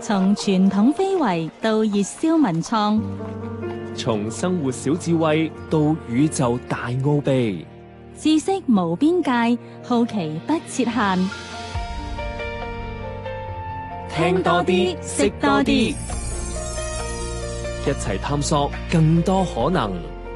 從傳統非遺到熱銷文創， 從生活小智慧到宇宙大奧秘， 知識無邊界，好奇不設限。 聽多啲，識多啲，一齊探索更多可能。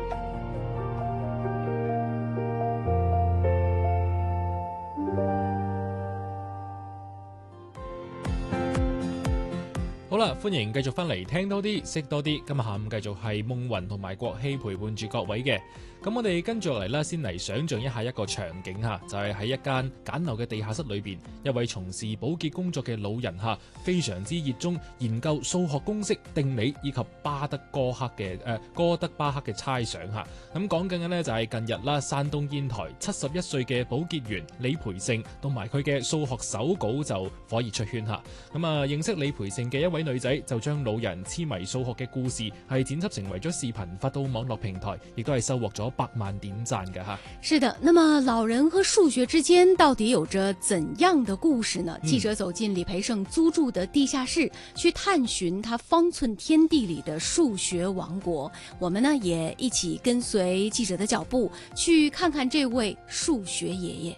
好啦，歡迎繼續翻嚟聽多啲，識多啲。今日下午繼續係夢雲同埋國希陪伴住各位嘅。咁我哋跟住落嚟啦，先嚟想像一下一個場景嚇，就係喺一間簡陋嘅地下室裏邊，一位從事保潔工作嘅老人嚇，非常之熱衷研究數學公式、定理以及哥德巴克嘅猜想嚇。咁講緊嘅呢，就係近日啦，山東煙台71歲嘅保潔員李培盛同埋佢嘅數學手稿就火熱出圈嚇。咁認識李培盛嘅一位女仔就將老人痴迷數學嘅故事係剪輯成為咗視頻發到網絡平台，亦都係收穫咗100萬點讚嘅哈。 是的，那麼老人和數學之間到底有着怎樣的故事呢？記者走進李培盛租住的地下室，去探尋他方寸天地裏的數學王國。我們呢也一起跟隨記者的腳步，去看看這位數學爺爺。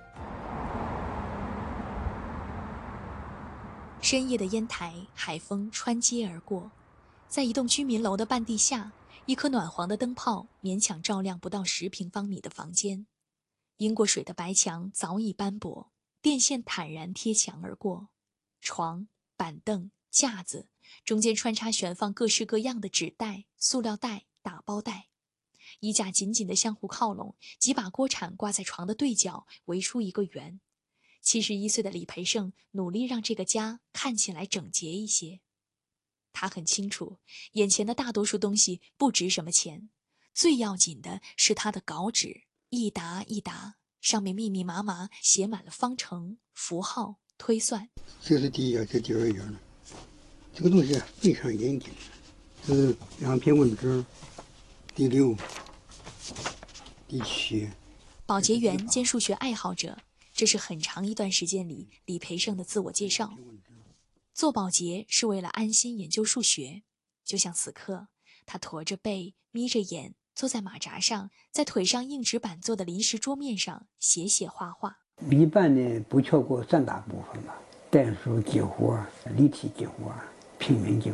深夜的煙台，海風穿街而過，在一棟居民樓的半地下，一顆暖黃的燈泡勉強照亮不到10平方米的房間。淹過水的白牆早已斑駁，電線坦然貼牆而過，床、板凳、架子中間穿插懸放各式各樣的紙袋、塑料袋、打包袋，衣架緊緊地相互靠攏，幾把鍋鏟掛在床的對角，圍出一個圓。71歲的李培盛努力讓這個家看起來整潔一些。他很清楚，眼前的大多數東西不值什麼錢，最要緊的是他的稿紙，一沓一沓，上面密密麻麻寫滿了方程、符號、推算。 這是第一頁，這第二頁了。這個東西非常嚴謹，是2篇文字，第6、第7。 保潔員兼數學愛好者，這是很長一段時間裡李培盛的自我介紹。做保潔是為了安心研究數學，就像此刻，他駝着背，眯着眼，坐在馬扎上，在腿上硬紙板做的臨時桌面上寫寫畫畫。 一般呢不超過3大部分吧，代數、結合、立體結合、平面結